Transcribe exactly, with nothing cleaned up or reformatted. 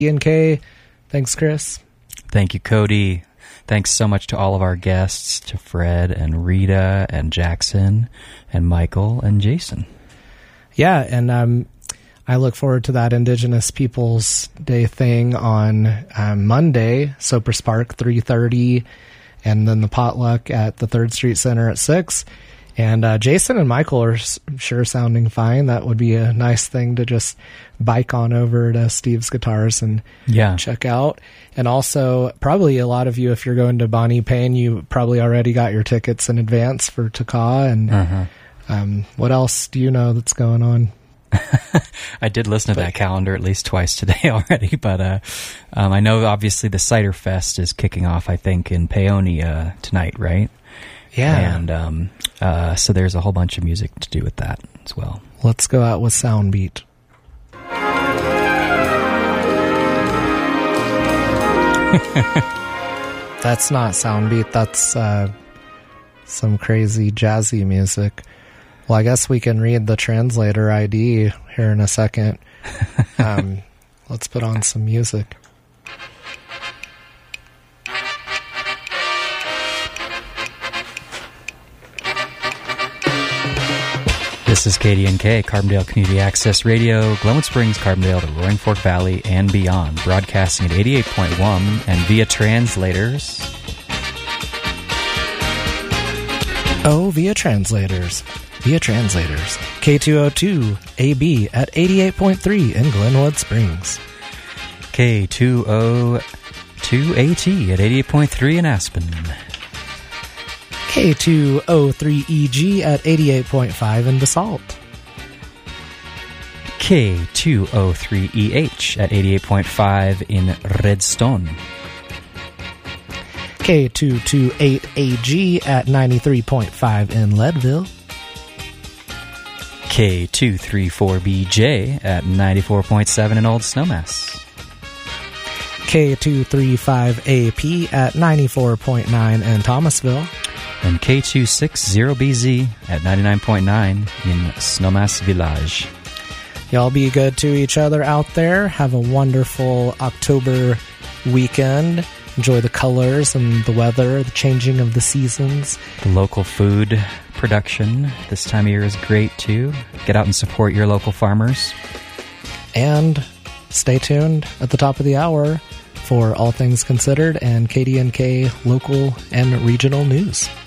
Ian K. Thanks, Chris. Thank you, Cody. Thanks so much to all of our guests, to Fred and Rita and Jackson and Michael and Jason. Yeah, and um, I look forward to that Indigenous Peoples Day thing on um, Monday, Soper Spark, three thirty, and then the potluck at the third Street Center at six. And uh, Jason and Michael are s- sure sounding fine. That would be a nice thing to just bike on over to Steve's Guitars and yeah. check out. And also, probably a lot of you, if you're going to Bonnie Payne, you probably already got your tickets in advance for Taka. And uh-huh. um, what else do you know that's going on? I did listen to but, that calendar at least twice today already, but uh, um, I know obviously the Cider Fest is kicking off, I think, in Paonia tonight, right? Yeah. And um, uh, so there's a whole bunch of music to do with that as well. Let's go out with Soundbeat. That's not Soundbeat. That's uh, some crazy jazzy music. Well, I guess we can read the translator I D here in a second. Um, let's put on some music. This is K D N K, Carbondale Community Access Radio, Glenwood Springs, Carbondale, the Roaring Fork Valley, and beyond. Broadcasting at eighty-eight point one and via translators. Oh, via translators. Via translators. K two oh two A B at eighty-eight point three in Glenwood Springs. K two oh two A T at eighty-eight point three in Aspen. K two oh three E G at eighty-eight point five in Basalt. K two oh three E H at eighty-eight point five in Redstone. K two twenty-eight A G at ninety-three point five in Leadville. K two thirty-four B J at ninety-four point seven in Old Snowmass. K two thirty-five A P at ninety-four point nine in Thomasville. And K two sixty B Z at ninety-nine point nine in Snowmass Village. Y'all be good to each other out there. Have a wonderful October weekend. Enjoy the colors and the weather, the changing of the seasons. The local food production this time of year is great too. Get out and support your local farmers. And stay tuned at the top of the hour for All Things Considered and K D N K local and regional news.